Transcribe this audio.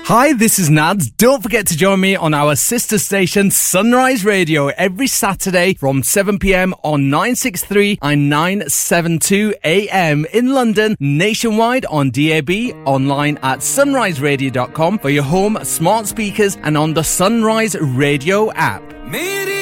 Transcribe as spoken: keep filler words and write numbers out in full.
Hi, this is Nads. Don't forget to join me on our sister station Sunrise Radio every Saturday from seven p.m. on nine sixty-three and nine seventy-two A M in London, nationwide on D A B, online at sunrise radio dot com for your home, smart speakers and on the Sunrise Radio app.